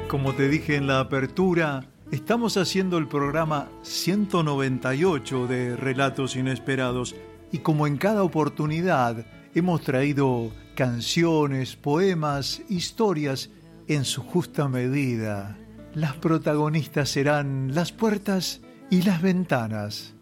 Como te dije en la apertura, estamos haciendo el programa 198 de Relatos Inesperados y como en cada oportunidad hemos traído canciones, poemas, historias en su justa medida. Las protagonistas serán las puertas y las ventanas.